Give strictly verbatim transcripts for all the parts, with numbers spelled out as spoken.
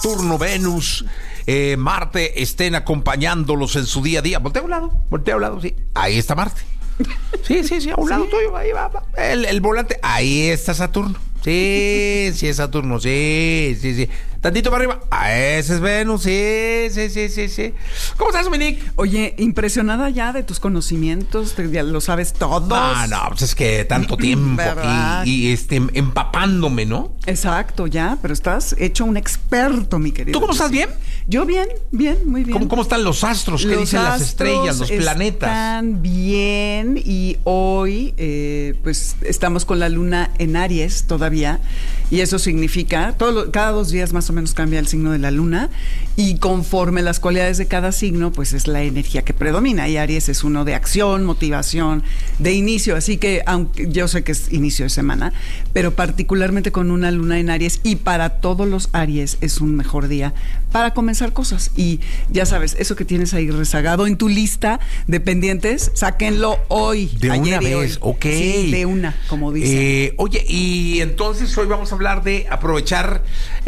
Saturno, Venus, eh, Marte estén acompañándolos en su día a día. Voltea a un lado, voltea a un lado, sí. Ahí está Marte. Sí, sí, sí, a un lado tuyo, ahí va, va. El, el volante, ahí está Saturno. Sí, sí es Saturno, sí, sí, sí. Tantito para arriba, ah, ese es Venus, sí, sí, sí, sí, sí. ¿Cómo estás, Dominique? Oye, impresionada ya de tus conocimientos, te, ya lo sabes todos. No, no, pues es que tanto tiempo y, y este, empapándome, ¿no? Exacto, ya, pero estás hecho un experto, mi querido. ¿Tú cómo estás, bien? Yo bien, bien, muy bien. ¿Cómo, cómo están los astros? ¿Qué los dicen astros las estrellas, los planetas? Están bien y hoy, eh, pues, estamos con la luna en Aries todavía y eso significa, todo lo, cada dos días más o menos cambia el signo de la luna y conforme las cualidades de cada signo, pues es la energía que predomina y Aries es uno de acción, motivación, de inicio, así que aunque yo sé que es inicio de semana, pero particularmente con una luna en Aries y para todos los Aries es un mejor día para comenzar cosas y ya sabes, eso que tienes ahí rezagado en tu lista de pendientes, sáquenlo hoy. De ayer una y vez, hoy. ok. Sí, de una, como dicen. Eh, oye, y entonces hoy vamos a hablar de aprovechar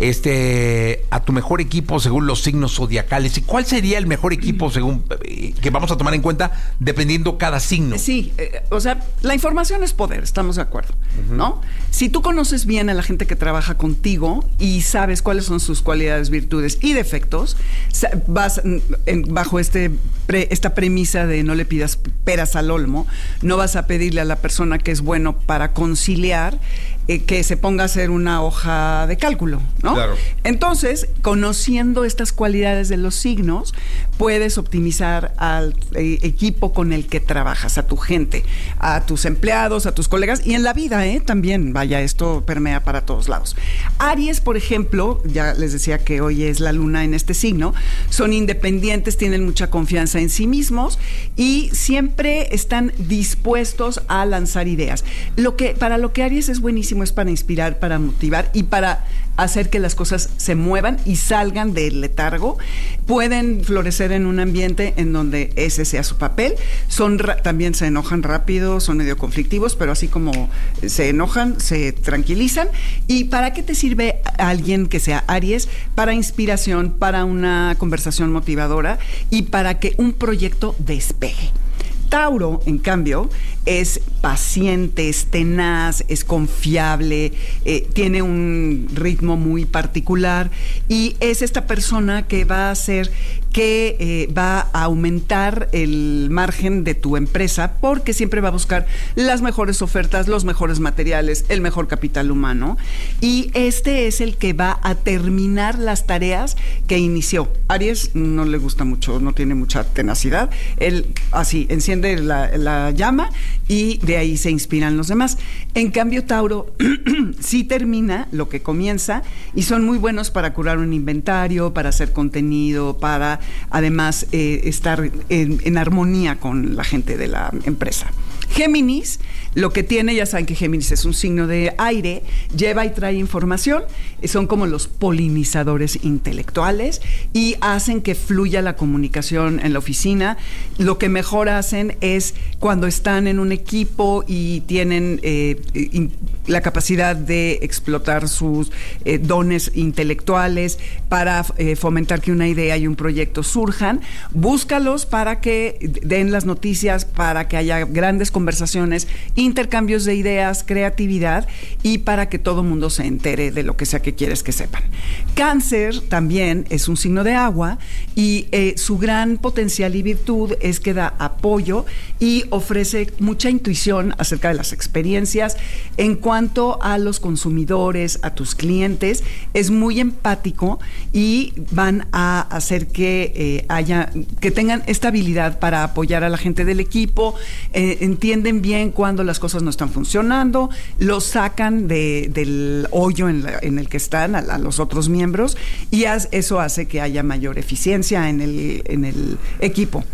este a tu mejor equipo según los signos zodiacales. ¿Y cuál sería el mejor equipo según eh, que vamos a tomar en cuenta dependiendo cada signo? Sí, eh, o sea, la información es poder, estamos de acuerdo, uh-huh. ¿no? Si tú conoces bien a la gente que trabaja contigo y sabes cuáles son sus cualidades, virtudes y defectos, vas en, bajo este pre, esta premisa de no le pidas peras al olmo, no vas a pedirle a la persona que es bueno para conciliar eh, que se ponga a hacer una hoja de cálculo, ¿no? Claro. Entonces, conociendo estas cualidades de los signos, puedes optimizar al eh, equipo con el que trabajas, a tu gente, a tus empleados, a tus colegas y en la vida, ¿eh? También, vaya, esto permea para todos lados. Aries, por ejemplo, ya les decía que hoy es la luna en este signo, son independientes, tienen mucha confianza en sí mismos y siempre están dispuestos a lanzar ideas. Lo que, para lo que Aries es buenísimo es para inspirar, para motivar y para hacer que las cosas se muevan y salgan del letargo. Pueden florecer en un ambiente en donde ese sea su papel. Son también se enojan rápido, son medio conflictivos, pero así como se enojan, se tranquilizan. ¿Y para qué te sirve alguien que sea Aries? Para inspiración, para una conversación motivadora y para que un proyecto despegue. Tauro, en cambio, es paciente, es tenaz, es confiable, eh, tiene un ritmo muy particular y es esta persona que va a hacer que eh, va a aumentar el margen de tu empresa porque siempre va a buscar las mejores ofertas, los mejores materiales, el mejor capital humano y este es el que va a terminar las tareas que inició. Aries no le gusta mucho, no tiene mucha tenacidad, él así enciende la, la llama y de ahí se inspiran los demás. En cambio, Tauro sí termina lo que comienza y son muy buenos para curar un inventario, para hacer contenido, para además eh, estar en, en armonía con la gente de la empresa. Géminis, lo que tiene, ya saben que Géminis es un signo de aire, lleva y trae información, son como los polinizadores intelectuales y hacen que fluya la comunicación en la oficina. Lo que mejor hacen es cuando están en un equipo y tienen eh, in, la capacidad de explotar sus eh, dones intelectuales para eh, fomentar que una idea y un proyecto surjan, búscalos para que den las noticias, para que haya grandes conversaciones, intercambios de ideas, creatividad y para que todo el mundo se entere de lo que sea que quieres que sepan. Cáncer también es un signo de agua y eh, su gran potencial y virtud es que da apoyo y ofrece mucha intuición acerca de las experiencias en cuanto a los consumidores, a tus clientes, es muy empático y van a hacer que eh, haya, que tengan esta habilidad para apoyar a la gente del equipo, eh, entienden bien cuando las cosas no están funcionando, los sacan de, del hoyo en, la, en el que están a, a los otros miembros y as, eso hace que haya mayor eficiencia en el, en el equipo.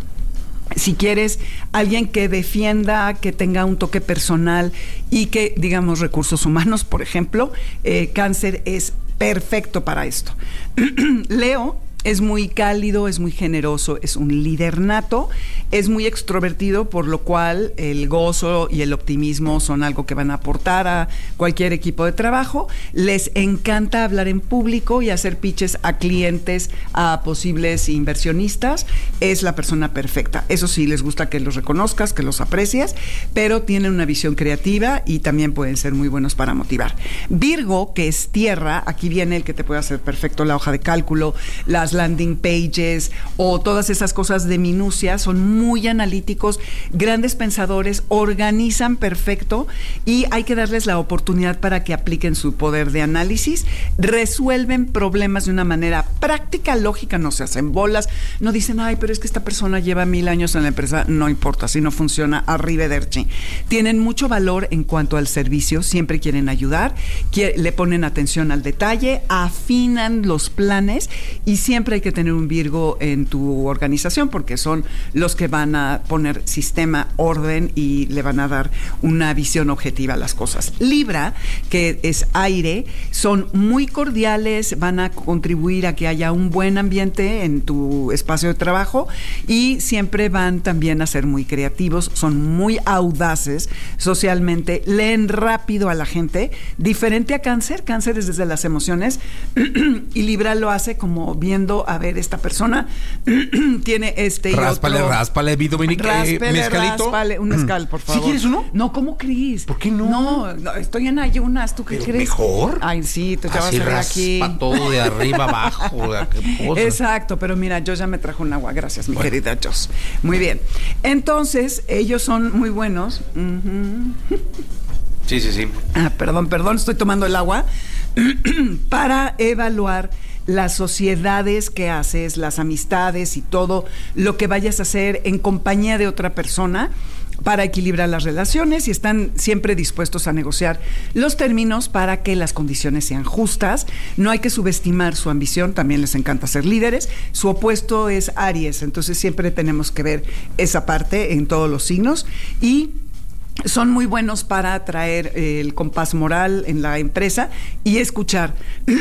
Si quieres alguien que defienda, que tenga un toque personal y que, digamos, recursos humanos, por ejemplo, eh, Cáncer es perfecto para esto. Leo Es muy cálido, es muy generoso, es un líder nato, es muy extrovertido, por lo cual el gozo y el optimismo son algo que van a aportar a cualquier equipo de trabajo. Les encanta hablar en público y hacer pitches a clientes, a posibles inversionistas. Es la persona perfecta. Eso sí, les gusta que los reconozcas, que los aprecies, pero tienen una visión creativa y también pueden ser muy buenos para motivar. Virgo, que es tierra, aquí viene el que te puede hacer perfecto la hoja de cálculo, las landing pages o todas esas cosas de minucia. Son muy analíticos, grandes pensadores, organizan perfecto y hay que darles la oportunidad para que apliquen su poder de análisis, resuelven problemas de una manera práctica, lógica, no se hacen bolas, no dicen, ay, pero es que esta persona lleva mil años en la empresa, no importa, si no funciona, arrivederci. Tienen mucho valor en cuanto al servicio, siempre quieren ayudar, quiere, le ponen atención al detalle, afinan los planes y siempre hay que tener un Virgo en tu organización porque son los que van a poner sistema, orden y le van a dar una visión objetiva a las cosas. Libra, que es aire, son muy cordiales, van a contribuir a que haya un buen ambiente en tu espacio de trabajo y siempre van también a ser muy creativos, son muy audaces socialmente, leen rápido a la gente, diferente a Cáncer. Cáncer es desde las emociones y Libra lo hace como viendo, a ver, esta persona tiene este y ráspale, otro. Ráspale, mi Dominique, Ráspale, mezcalito. ráspale, un mezcal, por favor. ¿Sí quieres uno? No, ¿cómo crees? ¿Por qué no? No, no, estoy en ayunas, ¿tú qué ¿Pero crees? mejor? Ay, sí, tú te vas a Así ver aquí. raspa todo de arriba abajo. Qué cosa. Exacto, pero mira, yo ya me trajo un agua, gracias, mi Bueno. querida Jos. Muy bien. Entonces, ellos son muy buenos. Uh-huh. Sí, sí, sí. Ah, perdón, perdón, estoy tomando el agua. Para evaluar las sociedades que haces, las amistades y todo lo que vayas a hacer en compañía de otra persona para equilibrar las relaciones y están siempre dispuestos a negociar los términos para que las condiciones sean justas. No hay que subestimar su ambición, también les encanta ser líderes. Su opuesto es Aries, entonces siempre tenemos que ver esa parte en todos los signos y son muy buenos para traer eh, el compás moral en la empresa y escuchar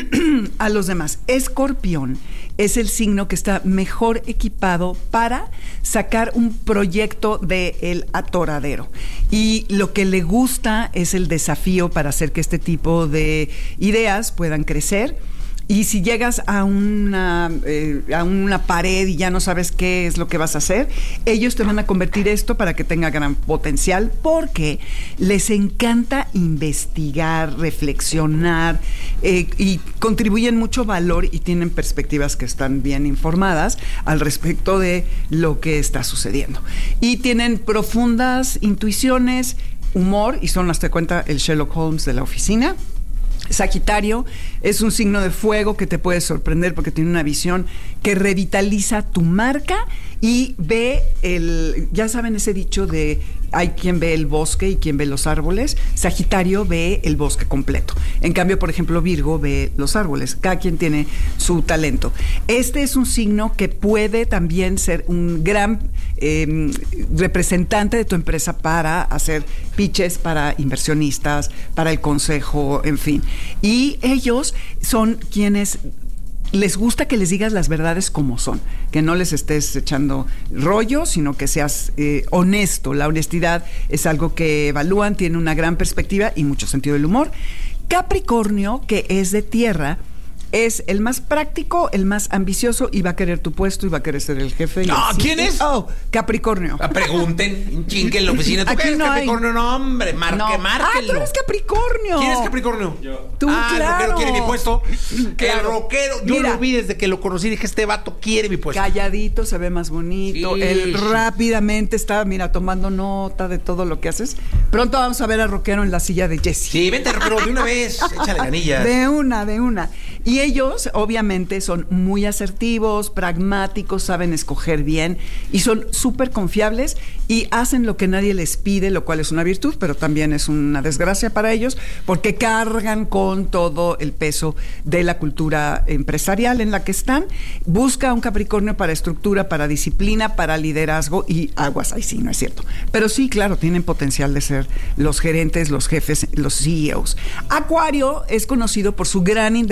a los demás. Escorpión es el signo que está mejor equipado para sacar un proyecto del atoradero. Y lo que le gusta es el desafío para hacer que este tipo de ideas puedan crecer. Y si llegas a una, eh, a una pared y ya no sabes qué es lo que vas a hacer, ellos te van a convertir esto para que tenga gran potencial porque les encanta investigar, reflexionar eh, y contribuyen mucho valor y tienen perspectivas que están bien informadas al respecto de lo que está sucediendo. Y tienen profundas intuiciones, humor y son, hasta cuenta, el Sherlock Holmes de la oficina. Sagitario es un signo de fuego que te puede sorprender porque tiene una visión que revitaliza tu marca y ve el, ya saben ese dicho de hay quien ve el bosque y quien ve los árboles. Sagitario ve el bosque completo. En cambio, por ejemplo, Virgo ve los árboles. Cada quien tiene su talento. Este es un signo que puede también ser un gran eh, representante de tu empresa para hacer pitches para inversionistas, para el consejo, en fin. Y ellos son quienes les gusta que les digas las verdades como son, que no les estés echando rollo, sino que seas eh, honesto. La honestidad es algo que evalúan, tiene una gran perspectiva y mucho sentido del humor. Capricornio, que es de tierra, es el más práctico, el más ambicioso y va a querer tu puesto y va a querer ser el jefe. No, ¿quién es? Oh, Capricornio. Ah, pregunten, chingue en la oficina. ¿Tú Aquí qué eres no hay. Capricornio? No, hombre, marque, No. márquenlo. Ah, tú eres Capricornio. ¿Quién es Capricornio? Yo. Tú, ah, claro. el rockero quiere mi puesto. Claro. El rockero, yo Mira, lo vi desde que lo conocí, dije, este vato quiere mi puesto. calladito, se ve más bonito. Sí, Él sí. rápidamente está, mira, tomando nota de todo lo que haces. Pronto vamos a ver al rockero en la silla de Jesse. Sí, vente, rockero, de una vez, échale ganillas. De una, de una. Y ellos, obviamente, son muy asertivos, pragmáticos, saben escoger bien y son súper confiables y hacen lo que nadie les pide, lo cual es una virtud, pero también es una desgracia para ellos porque cargan con todo el peso de la cultura empresarial en la que están. Busca un Capricornio para estructura, para disciplina, para liderazgo y aguas, ahí sí, no es cierto. Pero sí, claro, tienen potencial de ser los gerentes, los jefes, los C E Os. Acuario es conocido por su gran independencia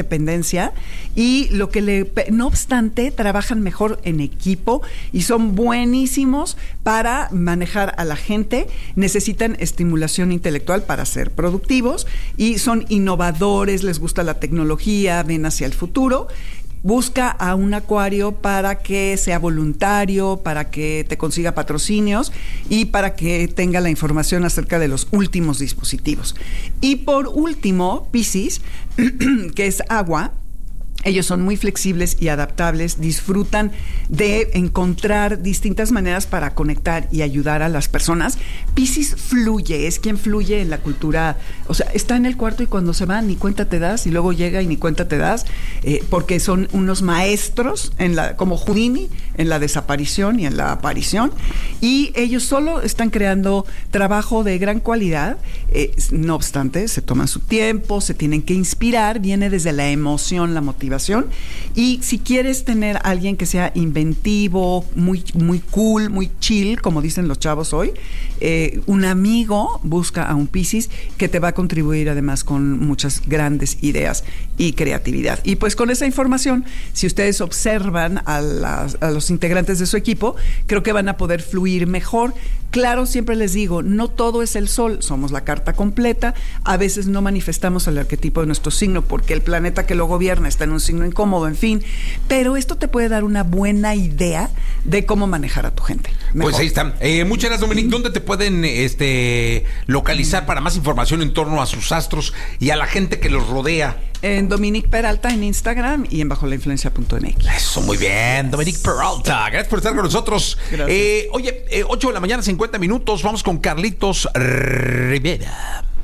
influencia y lo que le, no obstante, trabajan mejor en equipo y son buenísimos para manejar a la gente. Necesitan estimulación intelectual para ser productivos y son innovadores, les gusta la tecnología, ven hacia el futuro. Busca a un acuario para que sea voluntario, para que te consiga patrocinios y para que tenga la información acerca de los últimos dispositivos. Y por último, Piscis, que es agua. Ellos son muy flexibles y adaptables, disfrutan de encontrar distintas maneras para conectar y ayudar a las personas. Piscis fluye, es quien fluye en la cultura, o sea, está en el cuarto y cuando se va ni cuenta te das y luego llega y ni cuenta te das, eh, porque son unos maestros, en la, como Houdini, en la desaparición y en la aparición, y ellos solo están creando trabajo de gran calidad, eh, no obstante, se toman su tiempo, se tienen que inspirar, viene desde la emoción, la motivación. Y si quieres tener a alguien que sea inventivo, muy, muy cool, muy chill, como dicen los chavos hoy, eh, un amigo, busca a un Piscis que te va a contribuir además con muchas grandes ideas y creatividad. Y pues con esa información, si ustedes observan a, las, a los integrantes de su equipo, creo que van a poder fluir mejor. Claro, siempre les digo, no todo es el sol, somos la carta completa, a veces no manifestamos el arquetipo de nuestro signo porque el planeta que lo gobierna está en un signo incómodo, en fin, pero esto te puede dar una buena idea de cómo manejar a tu gente. Mejor. Pues ahí están. Eh, muchas gracias, Dominique. ¿Dónde te pueden este, localizar para más información en torno a sus astros y a la gente que los rodea? En Dominique Peralta en Instagram y en bajo la influencia punto m x. Eso, muy bien, Dominique Peralta. Gracias por estar con nosotros. Eh, oye, eh, ocho de la mañana, cincuenta minutos. Vamos con Carlitos Rivera.